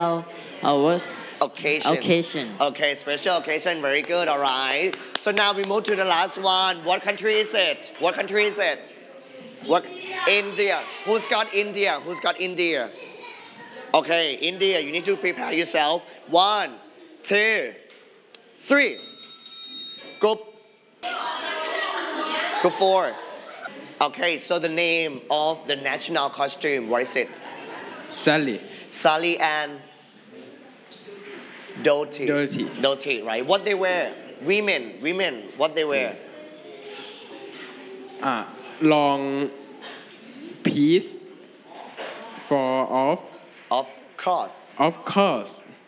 our Occasion. occasion. Okay, special occasion. Very good. All right. So now we move to the last one. What country is it? What country is it? What? India. Who's got India? Who's got India? Okay, India. You need to prepare yourself. One, two, three. Go. Go four. Okay, so the name of the national costume. What is it? Sally. Sally and Dhoti. Dhoti. Dhoti, right? What they wear? Women, what they wear? Long piece for Of cloth. of course.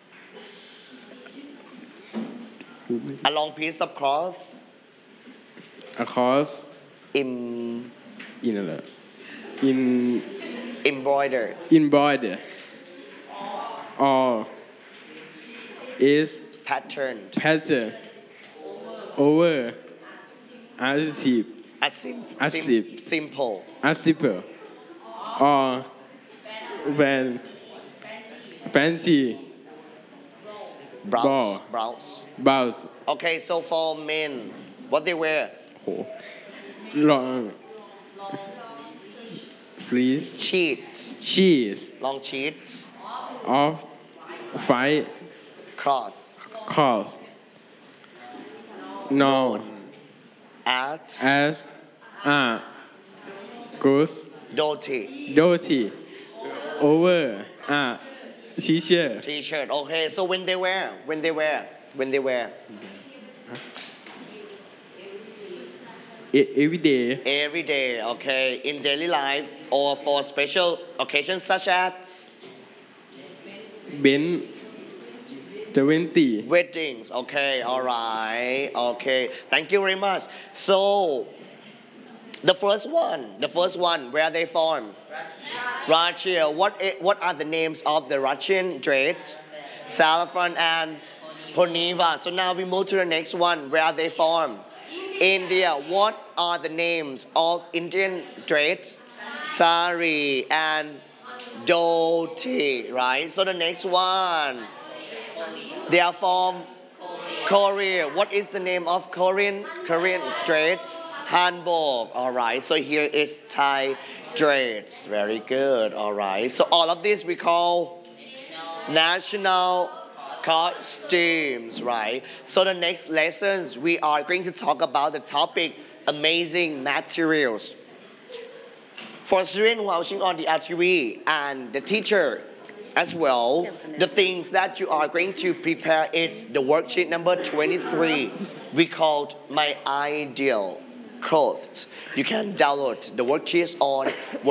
A long piece of cloth. Across Em, in in embroidered. embroidered or is Patterned. pattern over as cheap As Asip. simple. as simple or when fancy Ball. Brows. blouse Okay, so for men, what they wear? โห long fleece Sheets. cheese Long sheets. of fight Cloth. cause known As as a goose Dhoti. dirty over a t-shirt T-shirt. Okay, so when they wear? When they wear? When they wear? every day Every day, okay, in daily life or for special occasions such as Ben 20 weddings. Okay, all right, okay. Thank you very much. So, the first one, where are they from? Russia. What are the names of the Russian dress? Saffron and Poniva. So now we move to the next one. Where are they from? India. What are the names of Indian dress? Sari and Dhoti, right? So the next one. They are from Korea. What is the name of Korean dress? Hanbok. All right. So here is Thai dress. Very good. All right. So all of this we call national costumes, right? So the next lessons we are going to talk about the topic amazing materials. For students who are watching on the RTV and the teacher as well, the things that you are going to prepare is the worksheet number 23. We called My Ideal Clothes. You can download the worksheets on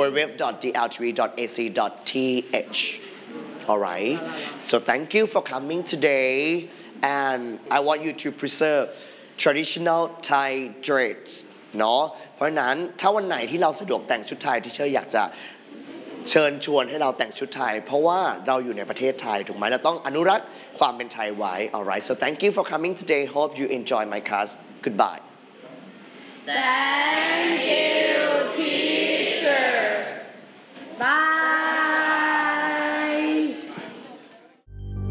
www.dltv.ac.th. All right. So thank you for coming today, and I want you to preserve traditional Thai dress เนาะเพราะฉะนั้นถ้าวันไหนที่เราสะดวกแต่งชุดไทยที่เชอร์อยากจะเชิญชวนให้เราแต่งชุดไทยเพราะว่าเราอยู่ในประเทศไทยถูกไหมเราต้องอนุรักษ์ความเป็นไทยไว้ alright so thank you for coming today hope you enjoy my class goodbye Thank you, teacher. Bye.